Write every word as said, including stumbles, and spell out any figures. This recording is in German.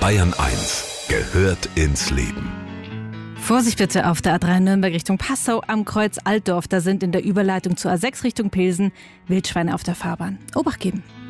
Bayern eins gehört ins Leben. Vorsicht bitte auf der A drei Nürnberg Richtung Passau am Kreuz Altdorf. Da sind in der Überleitung zur A sechs Richtung Pilsen Wildschweine auf der Fahrbahn. Obacht geben.